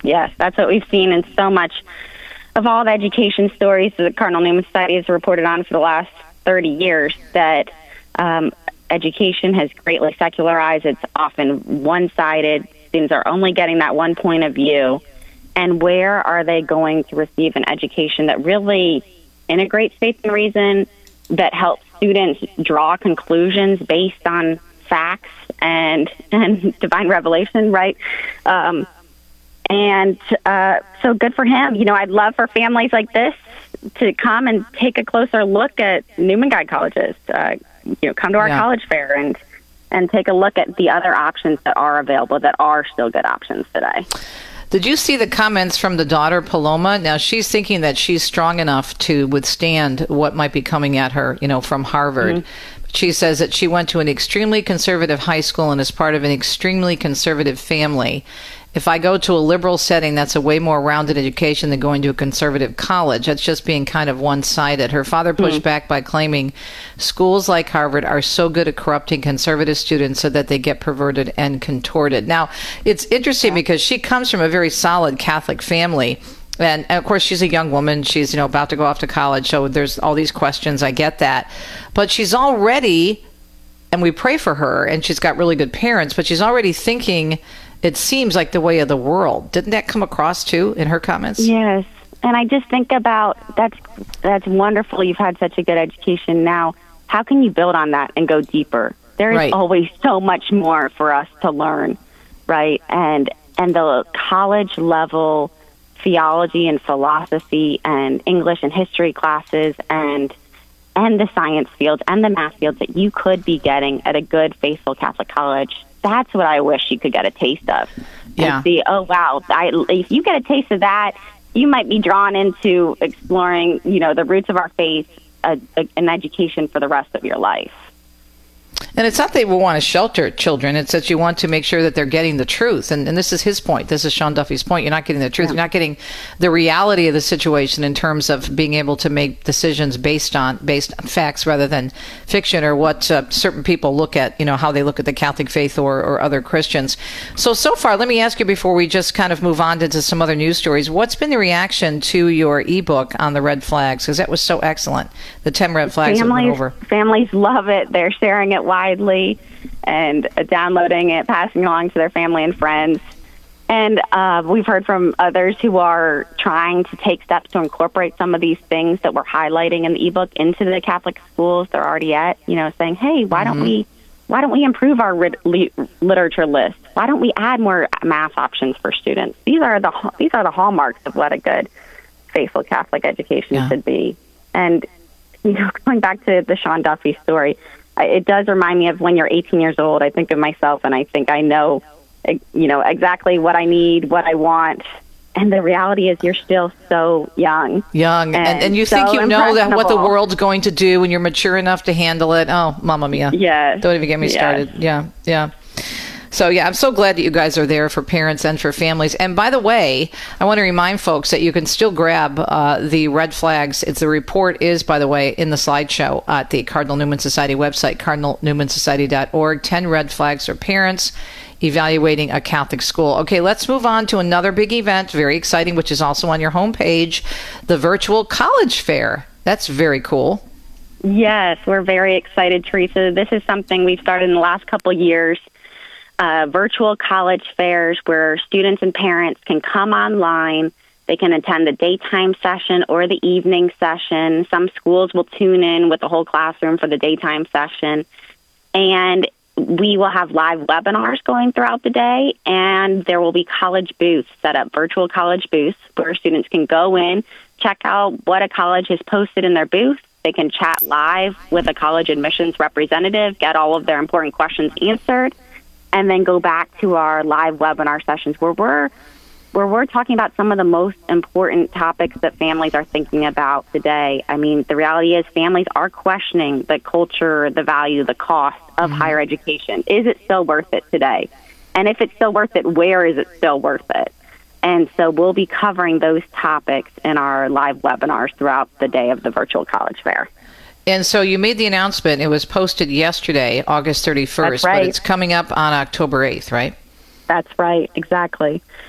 Yes, that's what we've seen in so much of all the education stories that the Cardinal Newman Society has reported on for the last 30 years, that education has greatly secularized. It's often one-sided. Students are only getting that one point of view. And where are they going to receive an education that really integrates faith and reason, that helps students draw conclusions based on facts and divine revelation, right? So good for him. You know, I'd love for families like this to come and take a closer look at Newman Guide colleges. Come to our college fair and take a look at the other options that are available, that are still good options today. Did you see the comments from the daughter, Paloma? Now, she's thinking that she's strong enough to withstand what might be coming at her, from Harvard. Mm-hmm. She says that she went to an extremely conservative high school and is part of an extremely conservative family. If I go to a liberal setting, that's a way more rounded education than going to a conservative college. That's just being kind of one-sided. Her father pushed back by claiming schools like Harvard are so good at corrupting conservative students so that they get perverted and contorted. Now, it's interesting because she comes from a very solid Catholic family. And of course, she's a young woman. She's, about to go off to college. So there's all these questions. I get that. But she's already, and we pray for her, and she's got really good parents, but she's already thinking, it seems like, the way of the world. Didn't that come across too in her comments? Yes. And I just think about, that's wonderful. You've had such a good education. Now, how can you build on that and go deeper? There is always so much more for us to learn, right? And the college level theology and philosophy and English and history classes and the science fields and the math fields that you could be getting at a good, faithful Catholic college, that's what I wish you could get a taste of. And see, oh, wow, if you get a taste of that, you might be drawn into exploring, the roots of our faith, an education for the rest of your life. And it's not that we want to shelter children. It's that you want to make sure that they're getting the truth. And this is his point. This is Sean Duffy's point. You're not getting the truth. Yeah. You're not getting the reality of the situation in terms of being able to make decisions based on facts rather than fiction, or what certain people look at, how they look at the Catholic faith or other Christians. So far, let me ask you before we just kind of move on into some other news stories, what's been the reaction to your ebook on the red flags? Because that was so excellent. The 10 red flags that went over. Families love it. They're sharing it widely and downloading it, passing along to their family and friends. And we've heard from others who are trying to take steps to incorporate some of these things that we're highlighting in the ebook into the Catholic schools they're already at, saying, hey, why don't we improve our literature list? Why don't we add more math options for students? These are the hallmarks of what a good, faithful Catholic education should be. And going back to the Sean Duffy story, it does remind me of when you're 18 years old. I think of myself and I think I know, exactly what I need, what I want. And the reality is you're still so young. And you think know that what the world's going to do when you're mature enough to handle it. Oh, mamma mia. Yes. Don't even get me started. Yeah. So, I'm so glad that you guys are there for parents and for families. And by the way, I want to remind folks that you can still grab the red flags. The report is, by the way, in the slideshow at the Cardinal Newman Society website, cardinalnewmansociety.org. 10 red flags for parents evaluating a Catholic school. Okay, let's move on to another big event, very exciting, which is also on your homepage, the virtual college fair. That's very cool. Yes, we're very excited, Teresa. This is something we've started in the last couple of years. Virtual college fairs where students and parents can come online. They can attend the daytime session or the evening session. Some schools will tune in with the whole classroom for the daytime session. And we will have live webinars going throughout the day, and there will be college booths set up, virtual college booths, where students can go in, check out what a college has posted in their booth. They can chat live with a college admissions representative, get all of their important questions answered, and then go back to our live webinar sessions where we're talking about some of the most important topics that families are thinking about today. I mean, the reality is families are questioning the culture, the value, the cost of higher education. Is it still worth it today? And if it's still worth it, where is it still worth it? And so we'll be covering those topics in our live webinars throughout the day of the virtual college fair. And so you made the announcement. It was posted yesterday, August 31st, That's right. But it's coming up on October 8th, right? That's right, exactly.